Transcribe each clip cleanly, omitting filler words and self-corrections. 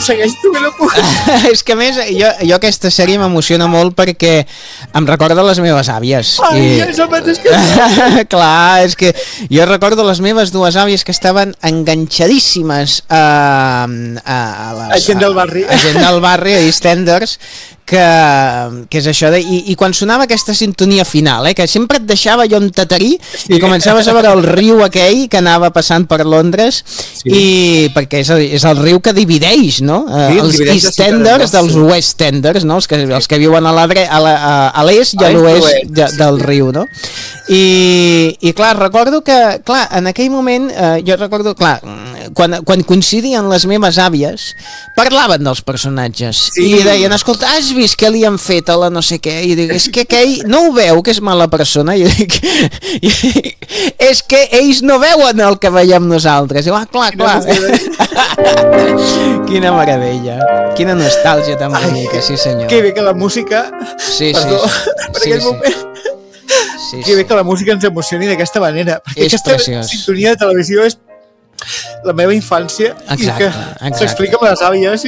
segueix tu que no puc. És que a més, jo aquesta sèrie m'emociona molt perquè em recorda les meves àvies. Ai, és el mateix que... Clar, és que jo recordo les meves dues àvies que estaven enganxadíssimes a gent del barri. A gent del barri, a EastEnders, que és això de... I quan sonava aquesta sintonia final, que sempre et deixava allò en tatarí i començaves a veure el riu aquell que anava passant per Londres, i perquè és el riu que divideix, no? Els EastEnders dels Westenders, no? Els que viuen a l'est i a l'oest del riu, no? I clar, recordo que en aquell moment jo recordo, quan coincidien les meves àvies parlaven dels personatges i deien, escolta, has vist què li han fet a la no sé què? I dic, és que aquell no ho veu, que és mala persona? I dic, és que ells no veuen el que veiem nosaltres. I diu, clar. Quina meravella, quina nostàlgia tan bonica, sí senyor. Que bé que la música... Perdó, per aquell moment... Que bé que la música ens emocioni d'aquesta manera, perquè aquesta sintonia de televisió és la meva infància. Exacte. S'explica amb les àvies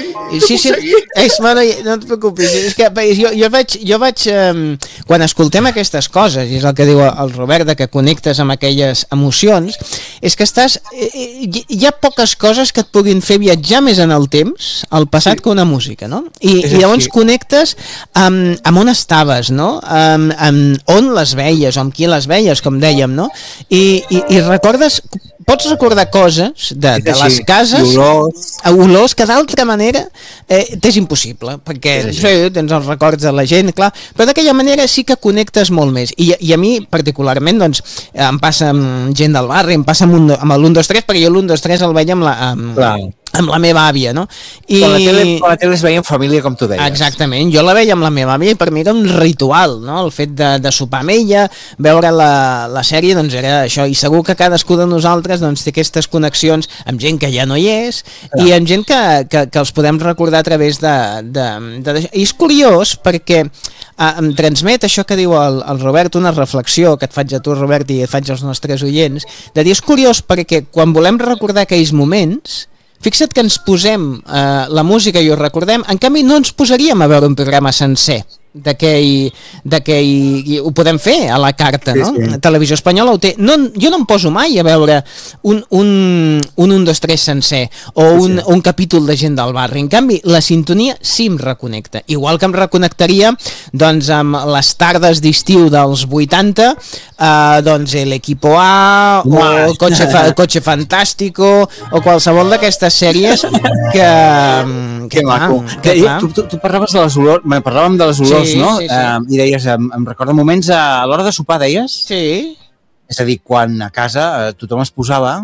no et preocupis, és que jo vaig quan escoltem aquestes coses, i és el que diu el Robert, que connectes amb aquelles emocions, és que hi ha poques coses que et puguin fer viatjar més en el temps, al passat, que una música, no? I llavors connectes amb on estaves, no? On les veies, o amb qui les veies, com dèiem, no? I recordes, pots recordar coses de les cases, olors que d'altra manera t'és impossible, perquè tens els records de la gent, clar, però d'aquella manera sí que connectes molt més, i a mi particularment doncs em passa amb gent del barri, em passa amb l'1, 2, 3, perquè jo l'1, 2, 3 el veia amb la meva àvia, no? Quan la tele es veia en família, com tu deies. Exactament, jo la veia amb la meva àvia i per mi era un ritual, no? El fet de sopar amb ella, veure la sèrie, doncs era això, i segur que cadascú de nosaltres doncs té aquestes connexions amb gent que ja no hi és i amb gent que els podem recordar a través i és curiós perquè em transmet això que diu el Robert, una reflexió que et faig a tu, Robert, i et faig als nostres oients, de dir, és curiós perquè quan volem recordar aquells moments, fixa't que ens posem la música i ho recordem, en canvi no ens posaríem a veure un programa sencer d'aquell ho podem fer a la carta, no? Televisió Espanyola ho té. Jo no em poso mai a veure un 1, 2, 3 sencer o un capítol de gent del barri. En canvi, la sintonia sí em reconnecta. Igual que em reconnectaria doncs amb les tardes d'estiu dels 80, doncs l'Equipo A o Coche Fantástico o qualsevol d'aquestes sèries que maco. Tu parlaves de les olors, parlàvem de les olors, no? I deies, em recorda moments a l'hora de sopar, deies? Sí. És a dir, quan a casa tothom es posava...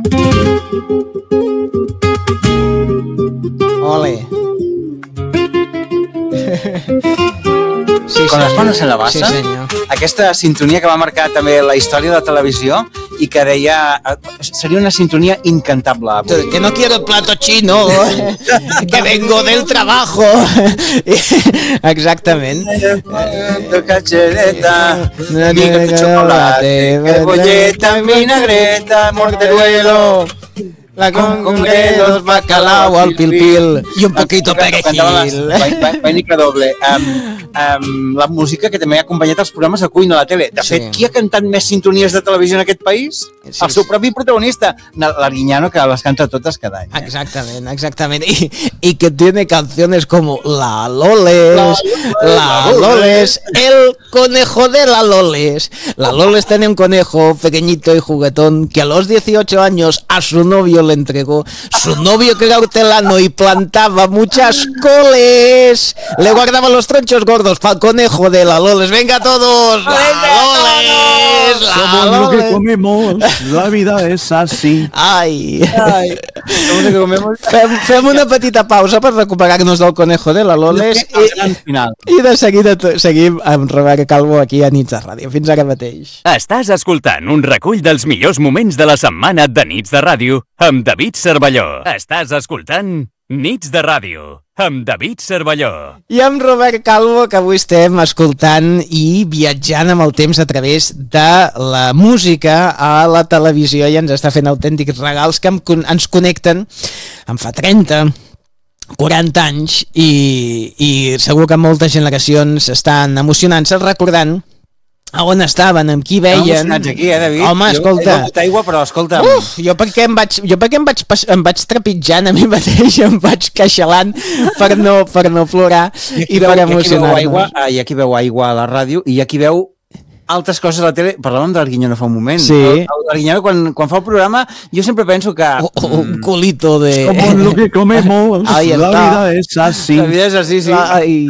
Ole. Con les manos en la bassa, aquesta sintonia que va marcar també la història de la televisió i que deia, seria una sintonia incantable. Que no quiero plato chino, que vengo del trabajo. Exactament. Cacheleta, miga de chocolate, cebolleta, vinagreta, morteruelo, la con dedos, bacalao, al pil-pil y un poquito perejil. Vainica doble. La música que també ha acompanyat els programes de cuina a la tele. De fet, qui ha cantat més sintonies de televisió en aquest país? El seu propi protagonista, l'Arguiñano, que les canta totes cada any. Exactament. Y que tiene canciones como La Loles, el conejo de la Loles. La Loles tenía un conejo pequeñito y juguetón que a los 18 años a su novio le entregó. Su novio, que era hortelano y plantaba muchas coles, le guardaba los tronchos gordos para el conejo de la Loles. ¡Venga todos! ¡La Loles! Somos lo que comemos, la vida és así. Ai. Fem una petita pausa per recuperar-nos del conejo de la Loles i de seguida seguim amb Robert Calvo aquí a Nits de Ràdio. Fins ara mateix. Estàs escoltant un recull dels millors moments de la setmana de Nits de Ràdio amb David Cervelló. Estàs escoltant Nits de Ràdio amb David Cervelló. I amb Robert Calvo, que avui estem escoltant i viatjant amb el temps a través de la música a la televisió i ens està fent autèntics regals que ens connecten. En fa 30, 40 anys i segur que moltes generacions estan emocionant-se recordant a on estaven, amb qui veien. Emocionats aquí, David? Home, escolta. Jo he begut aigua, però escolta... Jo perquè em vaig trepitjant a mi mateix, em vaig queixalant per no plorar i per emocionar-nos. Hi ha qui veu aigua a la ràdio i hi ha qui veu altres coses a la tele. Parlàvem de l'Arguiñano fa un moment. Sí. L'Arguiñano, quan fa el programa, jo sempre penso que... Un culito de... Como lo que comemos, Ahí la está. vida es así. La vida és així, sí. Ai.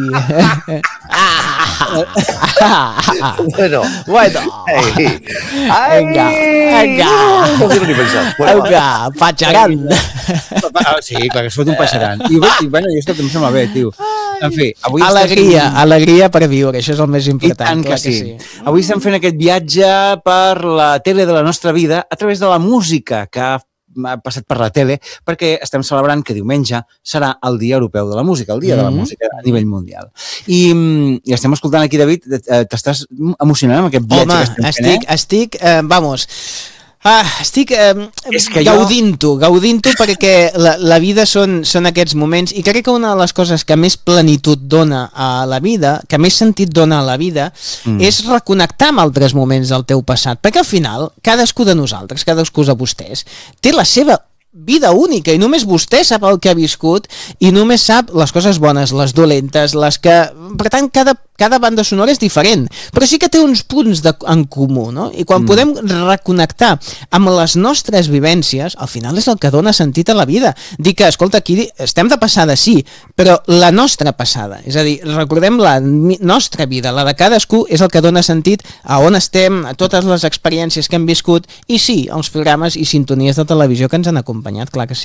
Bueno. Ei. Venga. No quiero ni pensar. Bueno, Venga, patxaran. Sí, clar, que surt un passaran. I bueno, jo escolta, em sembla bé, tio. En fi, avui... Alegria per viure, això és el més important. I tant que clar sí. Avui estem fent aquest viatge per la tele de la nostra vida a través de la música que ha passat per la tele, perquè estem celebrant que diumenge serà el Dia Europeu de la Música, el Dia de la Música a nivell mundial. I estem escoltant aquí, David, t'estàs emocionant amb aquest viatge que estem fent, estic, estic És que gaudint-ho perquè la vida són aquests moments i crec que una de les coses que més plenitud dona a la vida, que més sentit dona a la vida, és reconnectar amb altres moments del teu passat, perquè al final cadascú de nosaltres, cadascú de vostès, té la seva vida única i només vostè sap el que ha viscut i només sap les coses bones, les dolentes, les que... Per tant, cada banda sonora és diferent, però sí que té uns punts en comú, no? I quan podem reconnectar amb les nostres vivències, al final és el que dona sentit a la vida. Dir que, escolta, aquí estem de passada, sí, però la nostra passada, és a dir, recordem la nostra vida, la de cadascú, és el que dona sentit a on estem, a totes les experiències que hem viscut, i sí, els programes i sintonies de televisió que ens han acompanyat, clar que sí.